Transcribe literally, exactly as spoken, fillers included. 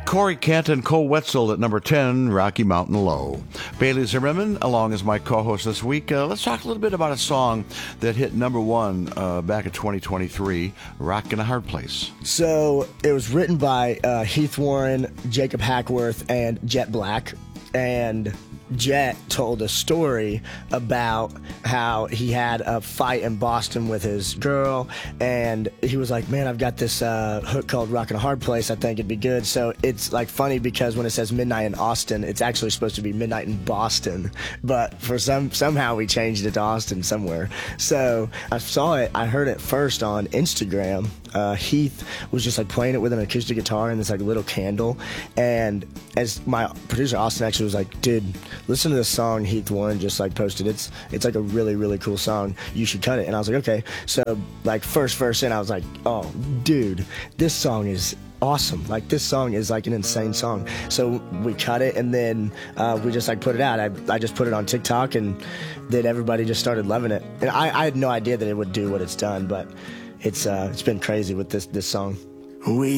Corey Kent and Cole Wetzel at number ten, Rocky Mountain Low. Bailey Zimmerman, along as my co-host this week. Uh, let's talk a little bit about a song that hit number one uh, back in twenty twenty-three, Rock in a Hard Place. So it was written by uh, Heath Warren, Jacob Hackworth, and Jet Black. And Jet told a story about how he had a fight in Boston with his girl, and he was like, man, I've got this uh, hook called Rockin' a Hard Place, I think it'd be good. So it's like funny because when it says midnight in Austin, it's actually supposed to be midnight in Boston, but for some somehow we changed it to Austin somewhere. So I saw it, I heard it first on Instagram. Uh, Heath was just like playing it with an acoustic guitar and this like little candle, and as my producer Austin actually was like, dude, listen to this song Heath Warren just like posted. It's it's like a really, really cool song. You should cut it. And I was like, okay. So like first verse in, I was like, oh, dude, this song is awesome. Like this song is like an insane song. So we cut it, and then uh, we just like put it out. I, I just put it on TikTok, and then everybody just started loving it. And I, I had no idea that it would do what it's done, but it's uh, it's been crazy with this this song. We